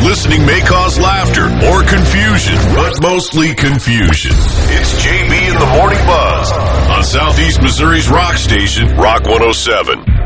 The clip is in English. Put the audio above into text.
listening may cause laughter or confusion, but mostly confusion. It's JB in the Morning Buzz on Southeast Missouri's rock station, Rock 107.